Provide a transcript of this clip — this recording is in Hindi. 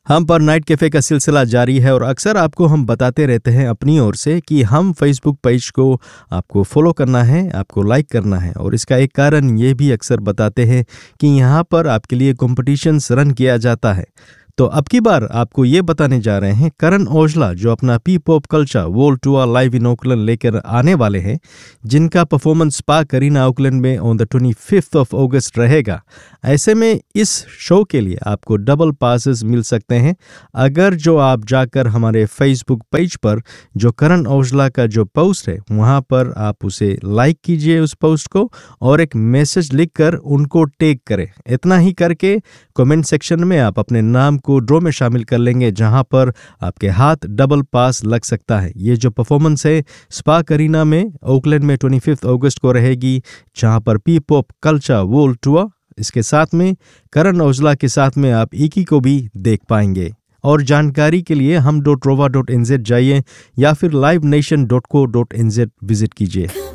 हम पर नाइट कैफे का सिलसिला जारी है और अक्सर आपको हम बताते रहते हैं अपनी ओर से कि हम फेसबुक पेज को आपको फॉलो करना है, आपको लाइक करना है। और इसका एक कारण ये भी अक्सर बताते हैं कि यहाँ पर आपके लिए कॉम्पिटिशन्स रन किया जाता है। तो अब की बार आपको ये बताने जा रहे हैं करण औजला जो अपना P pop culture world tour live in Oakland लेकर आने वाले हैं, जिनका परफॉर्मेंस स्पा करीना ओकलैंड में ऑन द 25th ऑफ अगस्त रहेगा। ऐसे में इस शो के लिए आपको डबल पासेस मिल सकते हैं अगर जो आप जाकर हमारे फेसबुक पेज पर जो करण औजला का जो पोस्ट है वहाँ पर आप उसे लाइक कीजिए उस पोस्ट को और एक मैसेज लिखकर उनको टैग करें। इतना ही करके कमेंट सेक्शन में आप अपने नाम को ड्रॉ में शामिल कर लेंगे जहां पर आपके हाथ डबल पास लग सकता है। ये जो परफॉर्मेंस है स्पा करीना में ओकलैंड में 25 अगस्त को रहेगी, जहां पर P pop culture world tour, इसके साथ में करण औजला के साथ में आप इकी को भी देख पाएंगे। और जानकारी के लिए हम.rova.nz जाइए या फिर livenation.co.nz विजिट कीजिए।